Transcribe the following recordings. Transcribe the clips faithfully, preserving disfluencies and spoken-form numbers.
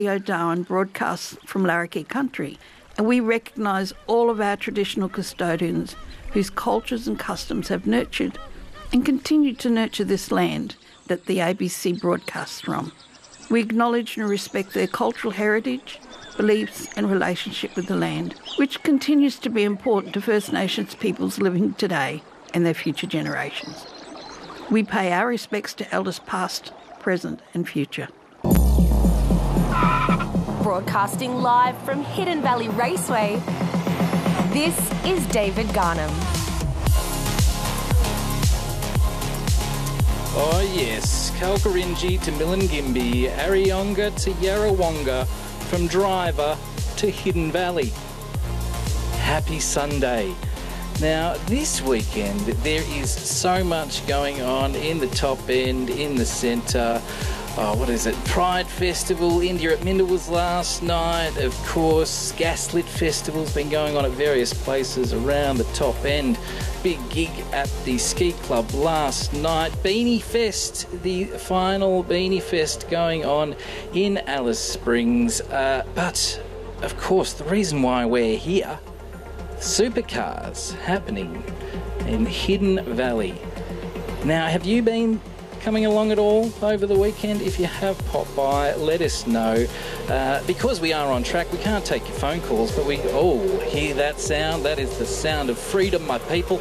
Darwin broadcasts from Larrakia country, and we recognise all of our traditional custodians whose cultures and customs have nurtured and continue to nurture this land that the A B C broadcasts from. We acknowledge and respect their cultural heritage, beliefs and relationship with the land, which continues to be important to First Nations peoples living today and their future generations. We pay our respects to elders past, present and future. Broadcasting live from Hidden Valley Raceway, this is David Garnham. Oh yes, Kalkarinji to Milingimbi, Arionga to Yarrawonga, from Driver to Hidden Valley. Happy Sunday. Now this weekend there is so much going on in the top end, in the centre. Oh, what is it? Pride Festival, India at Minda was last night. Of course, Gaslit Festival's been going on at various places around the top end. Big gig at the ski club last night. Beanie Fest, the final Beanie Fest going on in Alice Springs. Uh, but, of course, the reason why we're here, supercars happening in Hidden Valley. Now, have you been coming along at all over the weekend? If you have popped by, let us know. Uh, because we are on track, we can't take your phone calls, but we, oh, hear that sound? That is the sound of freedom, my people.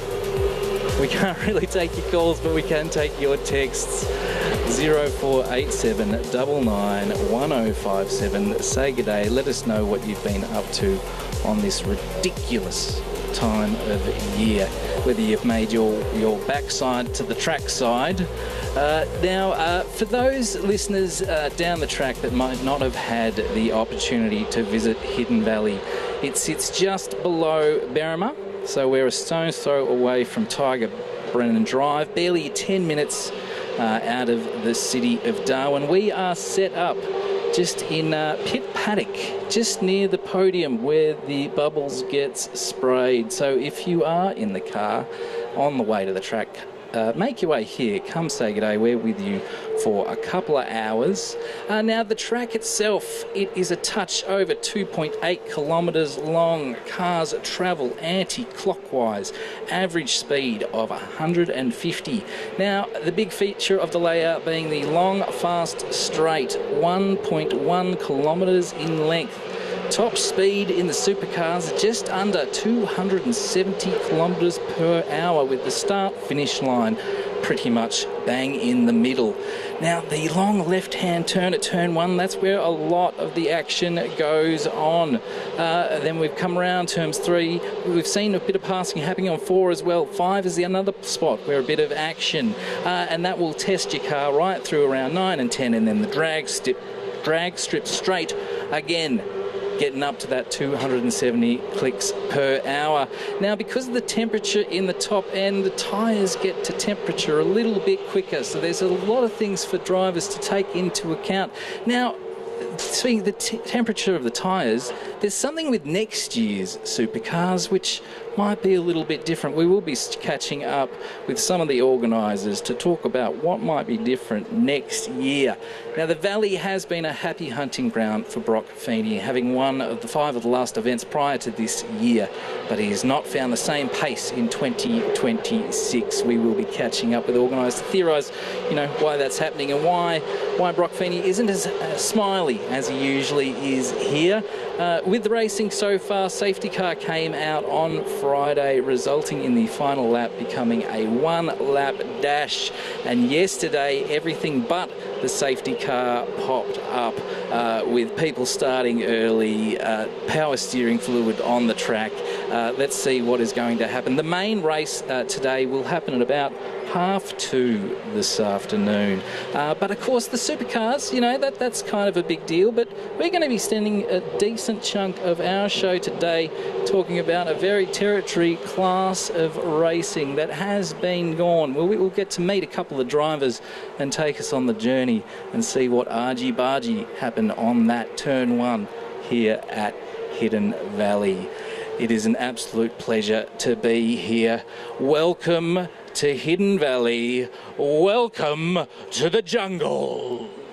We can't really take your calls, but we can take your texts. zero four eight seven nine nine one zero five seven. Say good day. Let us know what you've been up to on this ridiculous time of year, whether you've made your your backside to the track side. Uh, now, uh, for those listeners uh, down the track that might not have had the opportunity to visit Hidden Valley, it sits just below Berrima, so we're a stone's throw away from Tiger Brennan Drive, barely ten minutes uh, out of the city of Darwin. We are set up just in uh, Pit Paddock, just near the podium where the bubbles gets sprayed. So if you are in the car on the way to the track, uh, make your way here. Come say good day. We're with you for a couple of hours. Uh, now, the track itself, it is a touch over two point eight kilometres long. Cars travel anti-clockwise, average speed of one hundred fifty. Now, the big feature of the layout being the long, fast, straight, one point one kilometres in length. Top speed in the supercars just under two hundred seventy kilometres per hour, with the start-finish line pretty much bang in the middle. Now, the long left-hand turn at turn one, that's where a lot of the action goes on. Uh, then we've come around turns three. We've seen a bit of passing happening on four as well. Five is the another spot where a bit of action, uh, and that will test your car right through around nine and ten, and then the drag strip, drag strip straight again, getting up to that two hundred seventy clicks per hour. Now, because of the temperature in the top end, the tyres get to temperature a little bit quicker, so there's a lot of things for drivers to take into account. Now, speaking of the t- temperature of the tyres, there's something with next year's supercars which might be a little bit different. We will be catching up with some of the organisers to talk about what might be different next year. Now, the Valley has been a happy hunting ground for Brock Feeney, having won of the five of the last events prior to this year, but he has not found the same pace in twenty twenty-six. We will be catching up with organisers to theorise, you know, why that's happening and why why Brock Feeney isn't as uh, smiley as he usually is here. Uh, with the racing so far, safety car came out on Friday, resulting in the final lap becoming a one-lap dash. And yesterday, everything but the safety car popped up, uh, with people starting early, uh, power steering fluid on the track. Uh, let's see what is going to happen. The main race uh, today will happen at about half two this afternoon. Uh, but of course, the supercars, you know, that that's kind of a big deal. But we're going to be spending a decent chunk of our show today talking about a very territory class of racing that has been gone. Well, we'll get to meet a couple of drivers and take us on the journey and see what argy-bargy happened on that turn one here at Hidden Valley. It is an absolute pleasure to be here. Welcome to Hidden Valley. Welcome to the jungle.